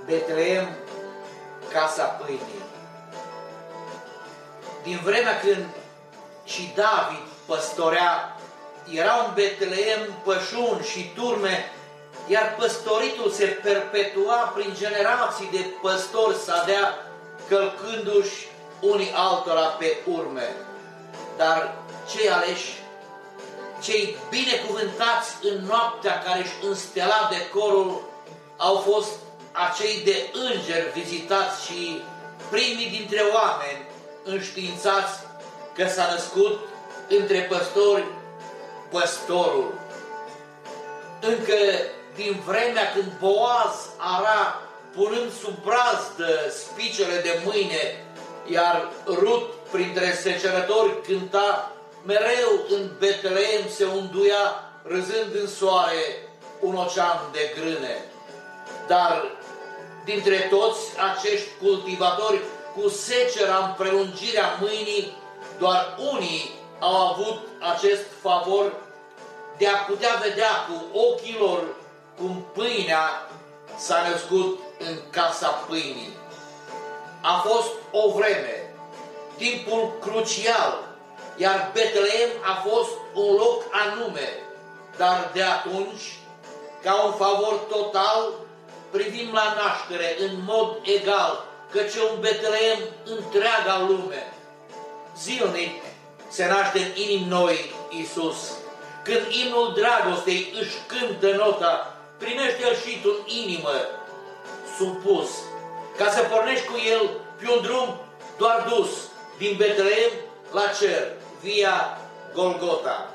Betleem, casa pâinii. Din vremea când și David păstorea, erau în Betleem pășuni și turme, iar păstoritul se perpetua prin generații de păstori sadea, călcându-și unii altora pe urme. Dar cei aleși, cei binecuvântați în noaptea care își înstela decorul, au fost acei de îngeri vizitați și primii dintre oameni înștiințați că s-a născut între păstori păstorul. Încă din vremea când Boaz ara punând sub brazdă spicele de mâine, iar Rut printre secerători cânta, mereu în Betleem se unduia, râzând în soare, un ocean de grâne. Dar dintre toți acești cultivatori, cu secera în prelungirea mâinii, doar unii au avut acest favor de a putea vedea cu ochii lor cum pâinea s-a născut în casa pâinii. A fost o vreme, timpul crucial, iar Betleem a fost un loc anume, dar de atunci, ca un favor total, privim la naștere în mod egal, căci un Betleem întreaga lume. Zilnic se naște în inimi noi Iisus. Când imnul dragostei își cântă nota, primește-l și tu în inimă, supus, ca să pornești cu el pe un drum doar dus, din Betleem la cer, via Golgota.